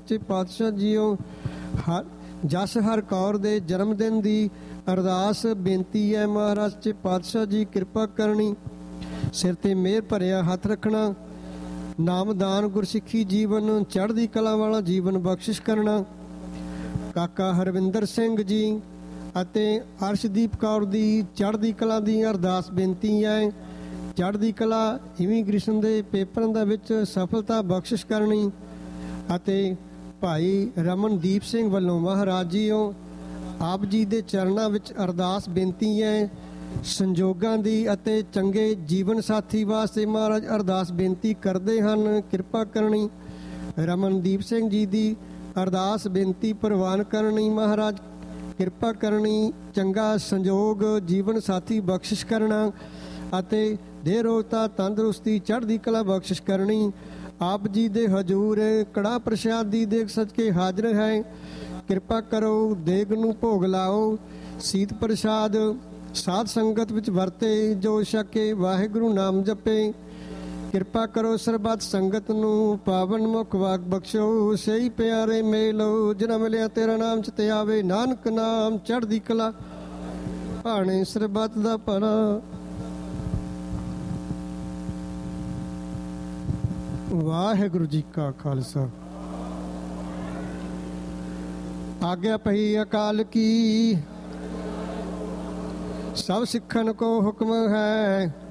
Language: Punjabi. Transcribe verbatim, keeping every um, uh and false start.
ਸੱਚੇ ਪਾਤਸ਼ਾਹ ਜੀਓ, ਹਰ ਜਸ ਹਰ ਕੌਰ ਦੇ ਜਨਮ ਦਿਨ ਦੀ ਅਰਦਾਸ ਬੇਨਤੀ ਹੈ। ਮਹਾਰਾਜ ਸੱਚੇ ਪਾਤਸ਼ਾਹ ਜੀ ਕਿਰਪਾ ਕਰਨੀ, ਸਿਰ ਤੇ ਮਿਹਰ ਭਰਿਆ ਹੱਥ ਰੱਖਣਾ, ਨਾਮਦਾਨ ਗੁਰਸਿੱਖੀ ਜੀਵਨ ਚੜ੍ਹਦੀ ਕਲਾ ਵਾਲਾ ਜੀਵਨ ਬਖਸ਼ਿਸ਼ ਕਰਨਾ। ਕਾਕਾ ਹਰਵਿੰਦਰ ਸਿੰਘ ਜੀ ਅਤੇ ਅਰਸ਼ਦੀਪ ਕੌਰ ਦੀ ਚੜ੍ਹਦੀ ਕਲਾ ਦੀ ਅਰਦਾਸ ਬੇਨਤੀ ਹੈ। ਚੜ੍ਹਦੀ ਕਲਾ ਇਮੀਗ੍ਰੇਸ਼ਨ ਦੇ ਪੇਪਰਾਂ ਦੇ ਵਿੱਚ ਸਫਲਤਾ ਬਖਸ਼ਿਸ਼ ਕਰਨੀ। ਅਤੇ ਭਾਈ ਰਮਨਦੀਪ ਸਿੰਘ ਵੱਲੋਂ ਮਹਾਰਾਜ ਜੀਓ ਆਪ ਜੀ ਦੇ ਚਰਨਾਂ ਵਿੱਚ ਅਰਦਾਸ ਬੇਨਤੀ ਹੈ। ਸੰਜੋਗਾਂ ਦੀ ਅਤੇ ਚੰਗੇ ਜੀਵਨ ਸਾਥੀ ਵਾਸਤੇ ਮਹਾਰਾਜ ਅਰਦਾਸ ਬੇਨਤੀ ਕਰਦੇ ਹਨ, ਕਿਰਪਾ ਕਰਨੀ। ਰਮਨਦੀਪ ਸਿੰਘ ਜੀ ਦੀ ਅਰਦਾਸ ਬੇਨਤੀ ਪ੍ਰਵਾਨ ਕਰਨੀ, ਮਹਾਰਾਜ ਕਿਰਪਾ ਕਰਨੀ। ਚੰਗਾ ਸੰਜੋਗ ਜੀਵਨ ਸਾਥੀ ਬਖਸ਼ਿਸ਼ ਕਰਨਾ ਅਤੇ ਦੇਹ ਰੋਗਤਾ ਤੰਦਰੁਸਤੀ ਚੜ੍ਹਦੀ ਕਲਾ ਬਖਸ਼ਿਸ਼ ਕਰਨੀ। ਆਪ ਜੀ ਦੇ ਹਜ਼ੂਰ ਕੜਾਹ ਪ੍ਰਸ਼ਾਦ ਦੀ ਦੇਗ ਸਜ ਕੇ ਹਾਜ਼ਰ ਹੈ, ਕਿਰਪਾ ਕਰੋ ਦੇਗ ਨੂੰ ਭੋਗ ਲਾਓ। ਸੀਤ ਪ੍ਰਸ਼ਾਦ ਸਾਧ ਸੰਗਤ ਵਿੱਚ ਵਰਤੇ, ਜੋ ਛਕੇ ਵਾਹਿਗੁਰੂ ਨਾਮ ਜਪੇ। ਕਿਰਪਾ ਕਰੋ ਸਰਬੱਤ ਸੰਗਤ ਨੂੰ ਪਾਵਨ ਮੁਖ ਵਾਕ ਬਖਸ਼ੋ। ਸਹੀ ਪਿਆਰੇ ਮੇਲੋ ਜਿਨ੍ਹਾਂ ਮਿਲਿਆ ਤੇਰਾ ਨਾਮ ਚਿਤੇ ਆਵੇ, ਨਾਨਕ ਨਾਮ ਚੜ੍ਹਦੀ ਕਲਾ ਭਾਣੇ ਸਰਬੱਤ ਦਾ ਭਲਾ। ਵਾਹਿਗੁਰੂ ਜੀ ਕਾ ਖਾਲਸਾ। ਆਗਿਆ ਪਈ ਅਕਾਲ ਕੀ, ਸਭ ਸਿੱਖਣ ਕੋ ਹੁਕਮ ਹੈ।